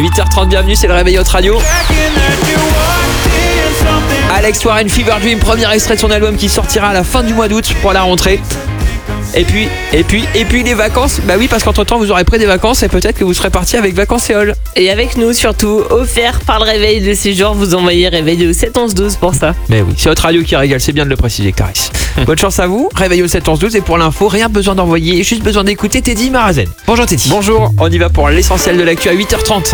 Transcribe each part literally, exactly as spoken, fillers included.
huit heures trente, bienvenue, c'est le réveil Hot Radio. Alex Warren, Fever Dream, premier extrait de son album qui sortira à la fin du mois d'août pour la rentrée. Et puis, et puis, et puis les vacances. Bah oui, parce qu'entre temps vous aurez pris des vacances et peut-être que vous serez parti avec Vacances et All. Et avec nous surtout, offert par le réveil de ces jours, vous envoyez réveil au sept onze douze pour ça. Mais oui, c'est Hot Radio qui régale, c'est bien de le préciser, Clarisse. Bonne chance à vous, réveil au sept onze douze et pour l'info, rien besoin d'envoyer, juste besoin d'écouter Teddy Marazen. Bonjour Teddy. Bonjour. On y va pour l'essentiel de l'actu à huit heures trente.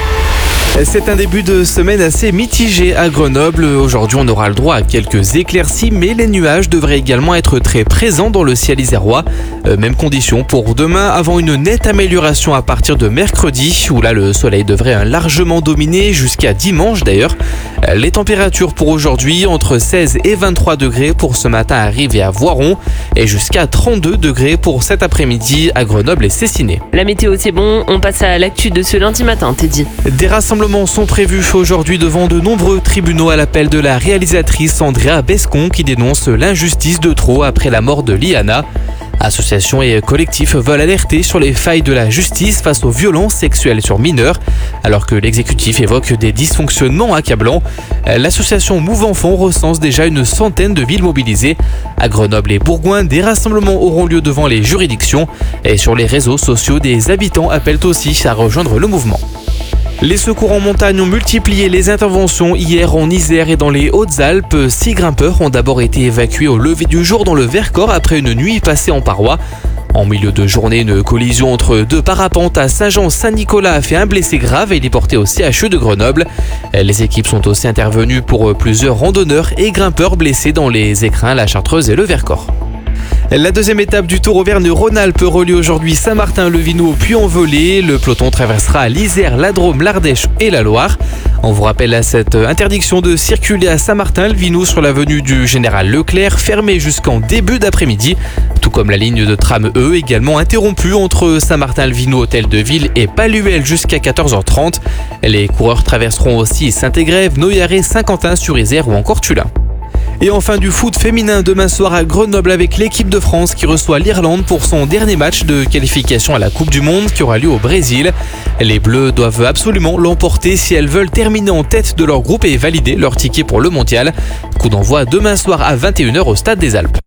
C'est un début de semaine assez mitigé à Grenoble. Aujourd'hui, on aura le droit à quelques éclaircies, mais les nuages devraient également être très présents dans le ciel isérois. Euh, même condition pour demain, avant une nette amélioration à partir de mercredi, où là le soleil devrait largement dominer jusqu'à dimanche d'ailleurs. Euh, les températures pour aujourd'hui, entre seize et vingt-trois degrés pour ce matin arrivés à Voiron, et jusqu'à trente-deux degrés pour cet après-midi à Grenoble et Cessiné. La météo c'est bon, on passe à l'actu de ce lundi matin, Teddy. Des rassemblements sont prévus aujourd'hui devant de nombreux tribunaux à l'appel de la réalisatrice Andrea Bescon qui dénonce l'injustice de trop après la mort de Liana. Associations et collectifs veulent alerter sur les failles de la justice face aux violences sexuelles sur mineurs, alors que l'exécutif évoque des dysfonctionnements accablants. L'association Move Enfants recense déjà une centaine de villes mobilisées. À Grenoble et Bourgoin, des rassemblements auront lieu devant les juridictions. Et sur les réseaux sociaux, des habitants appellent aussi à rejoindre le mouvement. Les secours en montagne ont multiplié les interventions hier en Isère et dans les Hautes-Alpes. Six grimpeurs ont d'abord été évacués au lever du jour dans le Vercors après une nuit passée en paroi. En milieu de journée, une collision entre deux parapentes à Saint-Jean-Saint-Nicolas a fait un blessé grave et il est porté au C H U de Grenoble. Les équipes sont aussi intervenues pour plusieurs randonneurs et grimpeurs blessés dans les Écrins, la Chartreuse et le Vercors. La deuxième étape du Tour Auvergne-Rhône-Alpes relie aujourd'hui Saint-Martin-le-Vineux au Puy-en-Velay. Le peloton traversera l'Isère, la Drôme, l'Ardèche et la Loire. On vous rappelle à cette interdiction de circuler à Saint-Martin-le-Vineux sur l'avenue du Général Leclerc, fermée jusqu'en début d'après-midi. Tout comme la ligne de tram E, également interrompue entre Saint-Martin-le-Vineux, Hôtel de Ville et Palluel jusqu'à quatorze heures trente. Les coureurs traverseront aussi Saint-Égrève, Noyaret, Saint-Quentin-sur-Isère ou encore Tullin. Et enfin du foot féminin demain soir à Grenoble avec l'équipe de France qui reçoit l'Irlande pour son dernier match de qualification à la Coupe du Monde qui aura lieu au Brésil. Les Bleus doivent absolument l'emporter si elles veulent terminer en tête de leur groupe et valider leur ticket pour le mondial. Coup d'envoi demain soir à vingt et une heures au Stade des Alpes.